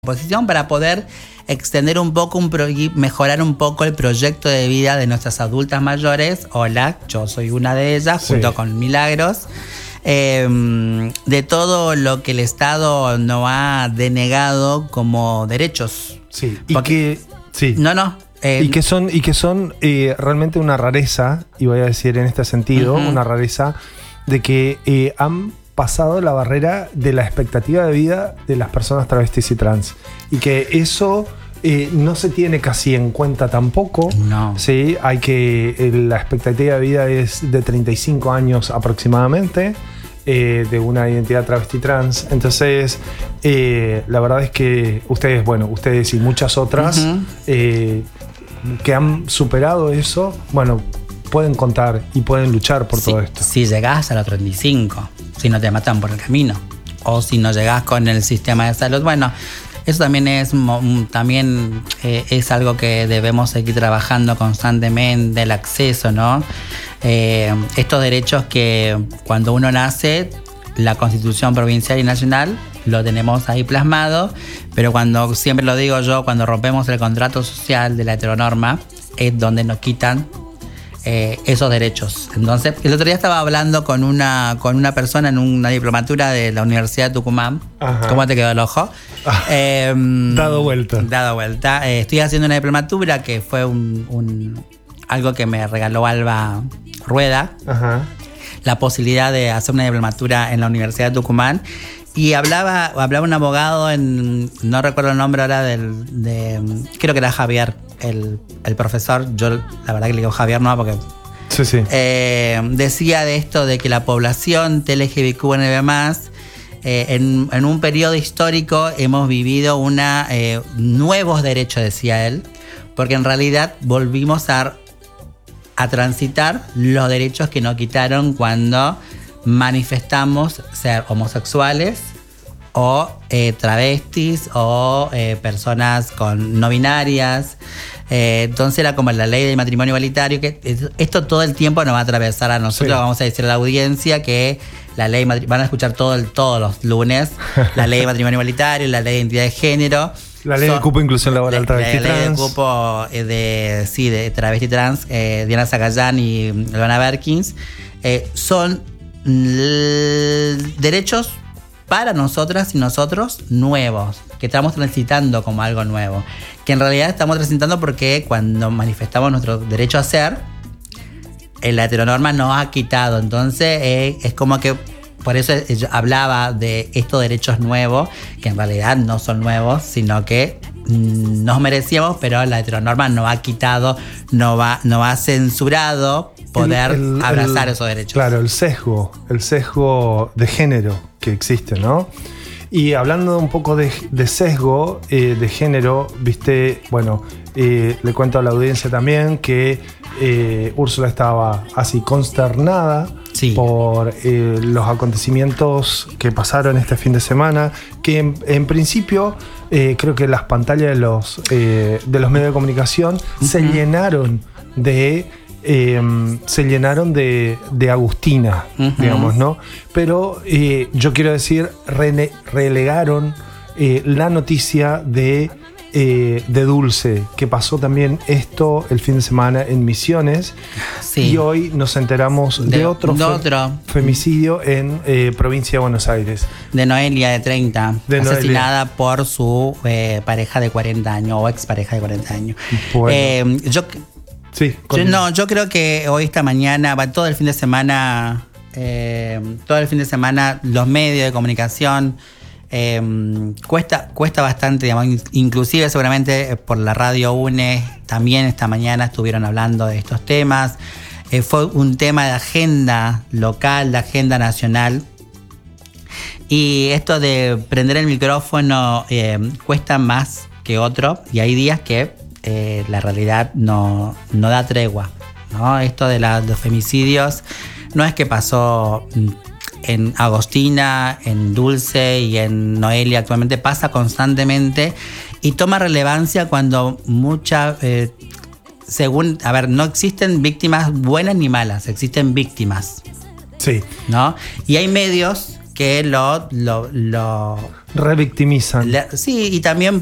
posición para poder extender un poco y mejorar un poco el proyecto de vida de nuestras adultas mayores. Hola, yo soy una de ellas, junto con Milagros. De todo lo que el Estado nos ha denegado como derechos. Sí, porque, y que son realmente una rareza, y voy a decir en este sentido, una rareza de que han pasado la barrera de la expectativa de vida de las personas travestis y trans, y que eso no se tiene casi en cuenta tampoco. No. Sí, hay que la expectativa de vida es de 35 años aproximadamente, de una identidad travesti trans. Entonces la verdad es que ustedes y muchas otras que han superado eso, pueden contar y pueden luchar por todo esto. Si llegás a los 35, si no te matan por el camino, o si no llegás con el sistema de salud, eso también es algo que debemos seguir trabajando constantemente, el acceso, ¿no? Estos derechos que cuando uno nace, la Constitución provincial y nacional lo tenemos ahí plasmado, pero cuando, siempre lo digo yo, cuando rompemos el contrato social de la heteronorma, es donde nos quitan esos derechos. Entonces, el otro día estaba hablando con una persona en una diplomatura de la Universidad de Tucumán. Ajá. ¿Cómo te quedó el ojo? Dado vuelta. Estoy haciendo una diplomatura que fue algo que me regaló Alba Rueda. Ajá. La posibilidad de hacer una diplomatura en la Universidad de Tucumán. Y hablaba un abogado, no recuerdo el nombre ahora, creo que era Javier, el profesor. Yo la verdad que le digo Javier, no, porque sí. Decía de esto de que la población LGBTQ+, en un periodo histórico hemos vivido nuevos derechos, decía él, porque en realidad volvimos a transitar los derechos que nos quitaron cuando manifestamos ser homosexuales o travestis o personas no binarias. Entonces era como la ley del matrimonio igualitario, que esto todo el tiempo nos va a atravesar a nosotros. Sí. Vamos a decir a la audiencia que la ley van a escuchar todos los lunes la ley de matrimonio igualitario, la ley de identidad de género, la ley de cupo inclusión laboral travesti trans, la ley de cupo de travesti trans, Diana Zacayán y Luana Berkins, son derechos para nosotras y nosotros nuevos, que estamos transitando como algo nuevo, que en realidad estamos transitando porque cuando manifestamos nuestro derecho a ser, la heteronorma nos ha quitado. Entonces es como que por eso yo hablaba de estos derechos nuevos, que en realidad no son nuevos, sino que nos merecíamos, pero la heteronorma nos ha quitado, nos ha censurado poder abrazar esos derechos. Claro, el sesgo de género que existe, ¿no? Y hablando un poco de sesgo de género, viste, le cuento a la audiencia también que Úrsula estaba así consternada por los acontecimientos que pasaron este fin de semana, que en principio creo que las pantallas de los medios de comunicación se llenaron de Agustina, digamos, ¿no? Pero yo quiero decir, relegaron la noticia de Dulce, que pasó también esto el fin de semana en Misiones. Sí. Y hoy nos enteramos de otro femicidio en provincia de Buenos Aires. De Noelia, de 30, asesinada por su pareja de 40 años o expareja de 40 años. Bueno. Yo creo que hoy, esta mañana, todo el fin de semana los medios de comunicación cuesta bastante, digamos, inclusive seguramente por la radio UNE también esta mañana estuvieron hablando de estos temas. Fue un tema de agenda local, de agenda nacional. Y esto de prender el micrófono cuesta más que otro, y hay días que la realidad no da tregua, ¿no? Esto de los femicidios no es que pasó en Agostina, en Dulce y en Noelia, actualmente pasa constantemente y toma relevancia cuando no existen víctimas buenas ni malas, existen víctimas. Sí. ¿No? Y hay medios que lo revictimizan. Sí, y también